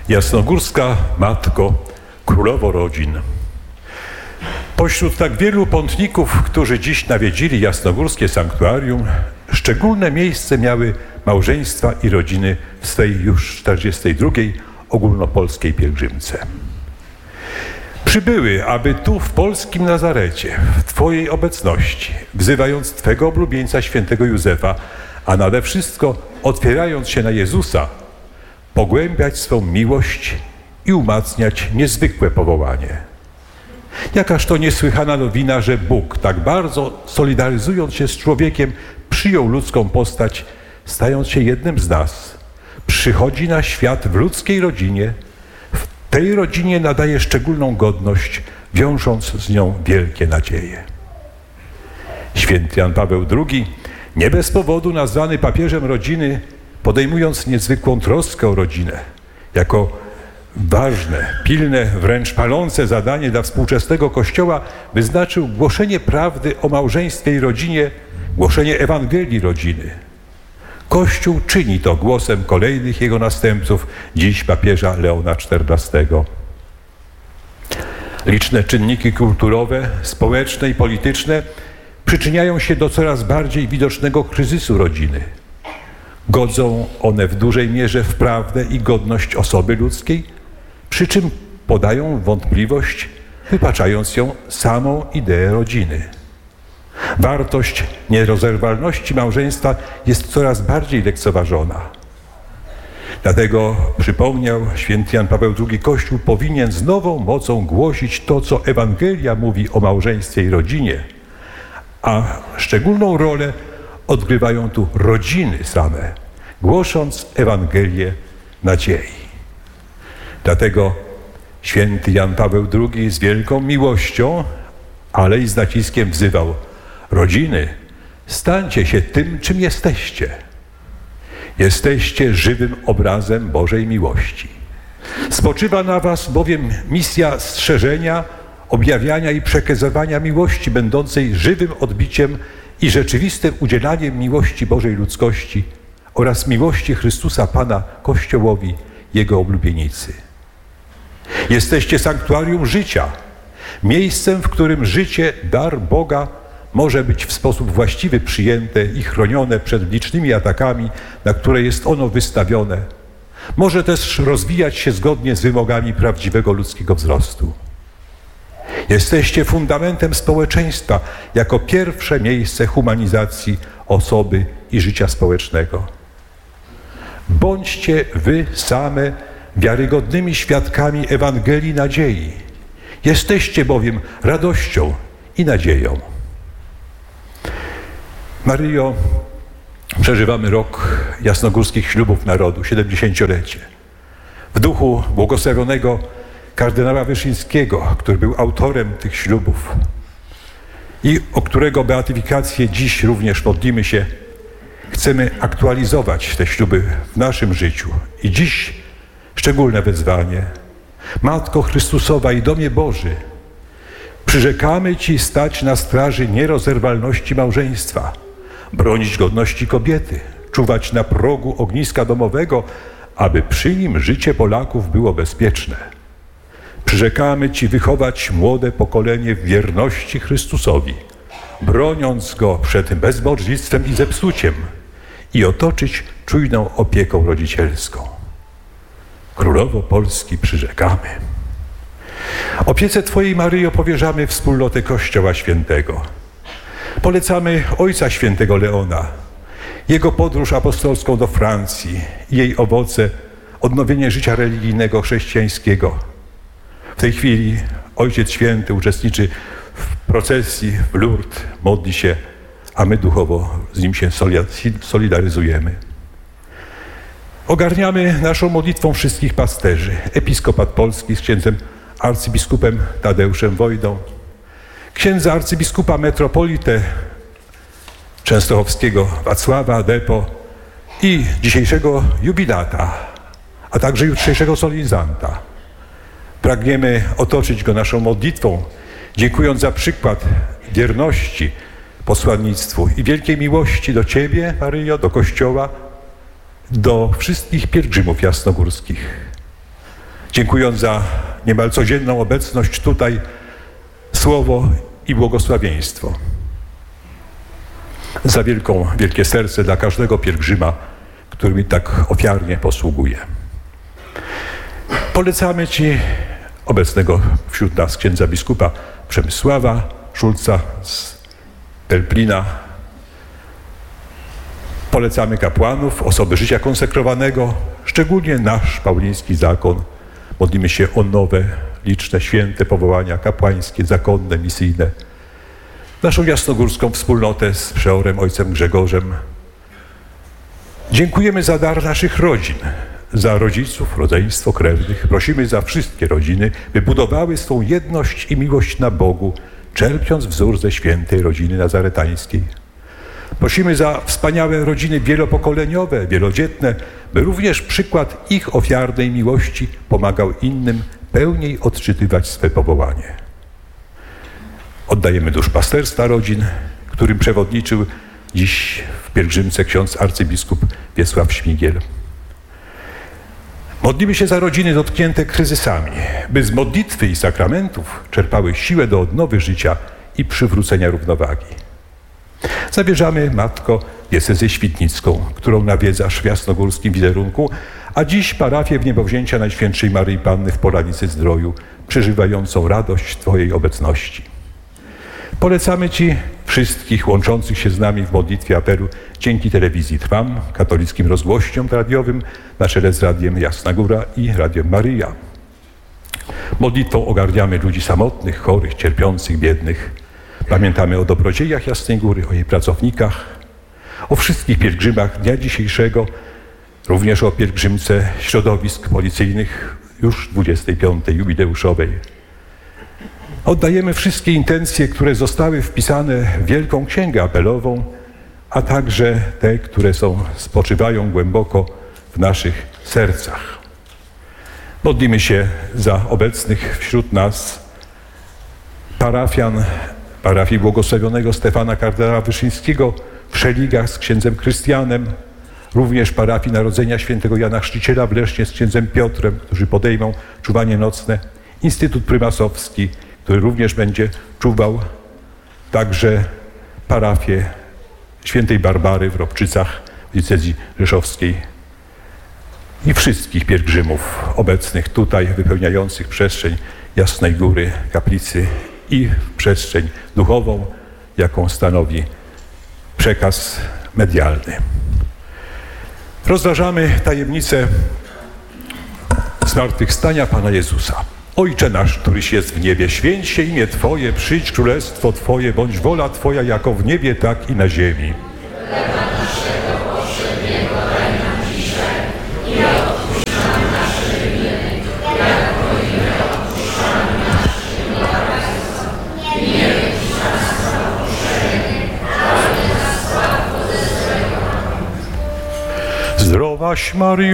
Jasnogórska Matko, Królowo Rodzin. Pośród tak wielu pątników, którzy dziś nawiedzili jasnogórskie sanktuarium, szczególne miejsce miały małżeństwa i rodziny w swej już 42. ogólnopolskiej pielgrzymce. Przybyły, aby tu w polskim Nazarecie, w Twojej obecności, wzywając Twego oblubieńca świętego Józefa, a nade wszystko otwierając się na Jezusa, pogłębiać swą miłość i umacniać niezwykłe powołanie. Jakaż to niesłychana nowina, że Bóg, tak bardzo solidaryzując się z człowiekiem, przyjął ludzką postać, stając się jednym z nas. Przychodzi na świat w ludzkiej rodzinie, w tej rodzinie nadaje szczególną godność, wiążąc z nią wielkie nadzieje. Święty Jan Paweł II, nie bez powodu nazwany papieżem rodziny, podejmując niezwykłą troskę o rodzinę, jako ważne, pilne, wręcz palące zadanie dla współczesnego Kościoła, wyznaczył głoszenie prawdy o małżeństwie i rodzinie, głoszenie Ewangelii rodziny. Kościół czyni to głosem kolejnych jego następców, dziś papieża Leona XIV. Liczne czynniki kulturowe, społeczne i polityczne przyczyniają się do coraz bardziej widocznego kryzysu rodziny. Godzą one w dużej mierze w prawdę i godność osoby ludzkiej, przy czym podają wątpliwość, wypaczając ją samą ideę rodziny. Wartość nierozerwalności małżeństwa jest coraz bardziej lekceważona. Dlatego, przypomniał święty Jan Paweł II, Kościół powinien z nową mocą głosić to, co Ewangelia mówi o małżeństwie i rodzinie, a szczególną rolę odgrywają tu rodziny same, głosząc Ewangelię nadziei. Dlatego święty Jan Paweł II z wielką miłością, ale i z naciskiem wzywał: rodziny, stańcie się tym, czym jesteście. Jesteście żywym obrazem Bożej miłości. Spoczywa na was bowiem misja strzeżenia, objawiania i przekazywania miłości, będącej żywym odbiciem i rzeczywistym udzielaniem miłości Bożej ludzkości oraz miłości Chrystusa Pana Kościołowi, Jego oblubienicy. Jesteście sanktuarium życia, miejscem, w którym życie, dar Boga, może być w sposób właściwy przyjęte i chronione przed licznymi atakami, na które jest ono wystawione. Może też rozwijać się zgodnie z wymogami prawdziwego ludzkiego wzrostu. Jesteście fundamentem społeczeństwa jako pierwsze miejsce humanizacji osoby i życia społecznego. Bądźcie wy same wiarygodnymi świadkami Ewangelii nadziei. Jesteście bowiem radością i nadzieją. Maryjo, przeżywamy rok jasnogórskich ślubów narodu, 70-lecie. W duchu błogosławionego kardynała Wyszyńskiego, który był autorem tych ślubów i o którego beatyfikację dziś również modlimy się, chcemy aktualizować te śluby w naszym życiu. I dziś szczególne wezwanie. Matko Chrystusowa i Domie Boży, przyrzekamy Ci stać na straży nierozerwalności małżeństwa, bronić godności kobiety, czuwać na progu ogniska domowego, aby przy nim życie Polaków było bezpieczne. Przyrzekamy Ci wychować młode pokolenie w wierności Chrystusowi, broniąc go przed bezbożnictwem i zepsuciem i otoczyć czujną opieką rodzicielską. Królowo Polski, przyrzekamy. Opiece Twojej, Maryjo, powierzamy wspólnotę Kościoła Świętego. Polecamy Ojca Świętego Leona, jego podróż apostolską do Francji i jej owoce, odnowienie życia religijnego chrześcijańskiego. W tej chwili Ojciec Święty uczestniczy w procesji w Lourdes, modli się, a my duchowo z nim się solidaryzujemy. Ogarniamy naszą modlitwą wszystkich pasterzy, episkopat polski z księdzem arcybiskupem Tadeuszem Wojdą, księdza arcybiskupa metropolitę częstochowskiego Wacława Depo i dzisiejszego jubilata, a także jutrzejszego solenizanta. Pragniemy otoczyć go naszą modlitwą, dziękując za przykład wierności posłannictwu i wielkiej miłości do Ciebie, Maryjo, do Kościoła, do wszystkich pielgrzymów jasnogórskich. dziękując za niemal codzienną obecność tutaj, słowo i błogosławieństwo. Za wielkie serce dla każdego pielgrzyma, który mi tak ofiarnie posługuje. Polecamy Ci obecnego wśród nas księdza biskupa Przemysława Szulca z Pelplina. Polecamy kapłanów, osoby życia konsekrowanego, szczególnie nasz pauliński zakon. Modlimy się o nowe, liczne, święte powołania kapłańskie, zakonne, misyjne. Naszą jasnogórską wspólnotę z przeorem ojcem Grzegorzem. Dziękujemy za dar naszych rodzin, za rodziców, rodzeństwo krewnych. Prosimy za wszystkie rodziny, by budowały swą jedność i miłość na Bogu, czerpiąc wzór ze świętej rodziny nazaretańskiej. Prosimy za wspaniałe rodziny wielopokoleniowe, wielodzietne, by również przykład ich ofiarnej miłości pomagał innym pełniej odczytywać swe powołanie. Oddajemy duszpasterstwa rodzin, którym przewodniczył dziś w pielgrzymce ksiądz arcybiskup Wiesław Śmigiel. Modlimy się za rodziny dotknięte kryzysami, by z modlitwy i sakramentów czerpały siłę do odnowy życia i przywrócenia równowagi. Zabierzamy Matko diecezję świdnicką, którą nawiedzasz w jasnogórskim wizerunku, a dziś parafię Wniebowzięcia Najświętszej Maryi Panny w Polanicy Zdroju, przeżywającą radość Twojej obecności. Polecamy Ci wszystkich łączących się z nami w modlitwie apelu dzięki telewizji Trwam, katolickim rozgłośniom radiowym, na czele z Radiem Jasna Góra i Radiem Maryja. Modlitwą ogarniamy ludzi samotnych, chorych, cierpiących, biednych. Pamiętamy o dobrodziejach Jasnej Góry, o jej pracownikach, o wszystkich pielgrzymach dnia dzisiejszego, również o pielgrzymce środowisk policyjnych już 25. jubileuszowej. Oddajemy wszystkie intencje, które zostały wpisane w Wielką Księgę Apelową, a także te, które spoczywają głęboko w naszych sercach. Modlimy się za obecnych wśród nas parafian parafii błogosławionego Stefana kardynała Wyszyńskiego w Szeligach z księdzem Krystianem, również parafii Narodzenia Świętego Jana Chrzciciela w Lesznie z księdzem Piotrem, którzy podejmą czuwanie nocne, Instytut Prymasowski, który również będzie czuwał, także parafię Świętej Barbary w Robczycach w diecezji rzeszowskiej i wszystkich pielgrzymów obecnych tutaj, wypełniających przestrzeń Jasnej Góry, kaplicy i przestrzeń duchową, jaką stanowi przekaz medialny. Rozważamy tajemnicę zmartwychwstania Pana Jezusa. Ojcze nasz, któryś jest w niebie, święć się imię Twoje, przyjdź królestwo Twoje, bądź wola Twoja jako w niebie, tak i na ziemi. Chleba naszego powszedniego daj nam dzisiaj i odpuszcz nam nasze winy, jako i my odpuszczamy naszym winowajcom. I nie wódź nas na pokuszenie, ale nas zbaw ode złego. Zdrowaś Maryjo,